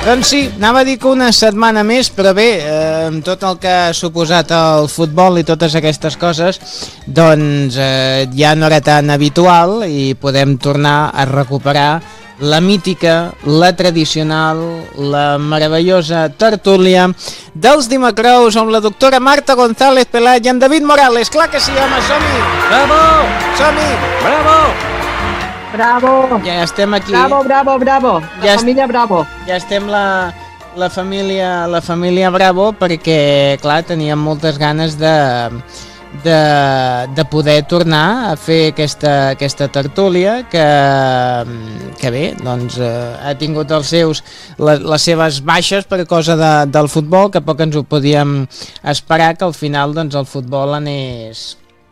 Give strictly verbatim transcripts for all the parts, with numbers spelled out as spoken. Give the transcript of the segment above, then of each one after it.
Doncs sí, anava a dir que una setmana més, però bé, eh, amb tot el que ha suposat el futbol i totes aquestes coses, doncs eh, ja no era tan habitual i podem tornar a recuperar la mítica, la tradicional, la meravellosa tertúlia dels Dimacrous amb la doctora Marta González Pelat i en David Morales. Clar que sí, home, som-hi! Bravo! Som-hi! Bravo! Bravo! Ja estem aquí. Bravo, bravo, bravo. La Ja família Bravo. Ja estem la, la, família, la família Bravo perquè, clar, teníem moltes ganes de, de, de poder tornar a fer aquesta, aquesta tertúlia que, que bé, doncs eh, ha tingut els seus, les, les seves baixes per cosa de, del futbol, que poc ens ho podíem esperar, que al final doncs, el futbol anés...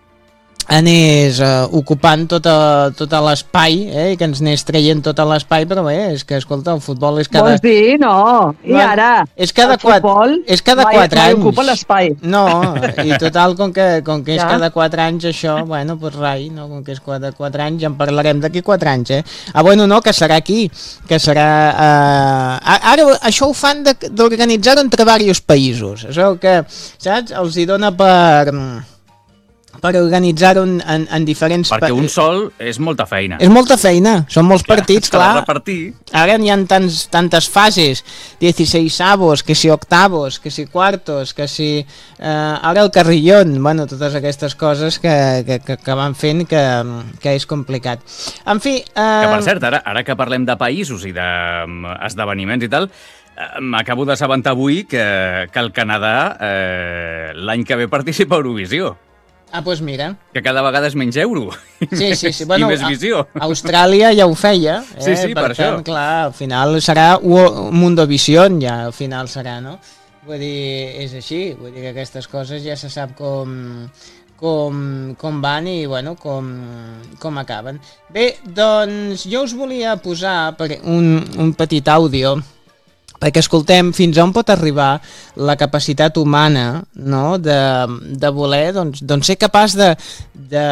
anés uh, ocupant tot, a, tot l'espai, eh, i que ens anés traient tot l'espai, però bé, és que, escolta, el futbol és cada... Vols dir? No. I no, ara? És cada el quatre, futbol és cada mai, quatre mai anys. ocupa l'espai. No, i total, com que, com que és Ja. cada quatre anys això, bueno, doncs rai, no? Com que és cada quatre anys, ja en parlarem d'aquí quatre anys, eh? Ah, bueno, no, que serà aquí, que serà... Eh... Ara això ho fan d'organitzar entre diversos països, és el que, saps? Els hi dona per... per organitzar-ho en, en, en diferents... Perquè un sol és molta feina. És molta feina, són molts partits, S'ha de clar. repartir. Ara hi ha tants, tantes fases, dieciseisavos, que si octavos, que si cuartos, que si... Eh, ara el carrillón, bueno, totes aquestes coses que, que, que, que van fent que, que és complicat. En fi... Eh... Que, per cert, ara, ara que parlem de països i d'esdeveniments i tal, eh, m'acabo d'assabentar avui que, que el Canadà eh, l'any que ve participa a Eurovisió. Ah, doncs mira. Que cada vegada és menys euro. Sí, sí, sí. Bueno, I més visió. A, Austràlia ja ho feia. Eh? Sí, sí, per, per això. tant, clar, al final serà Mundovision, ja al final serà, no? Vull dir, és així. Vull dir que aquestes coses ja se sap com, com, com van i, bueno, com, com acaben. Bé, doncs jo us volia posar un, un petit àudio perquè escoltem fins on pot arribar la capacitat humana, no?, de, de voler doncs, doncs ser capaç de, de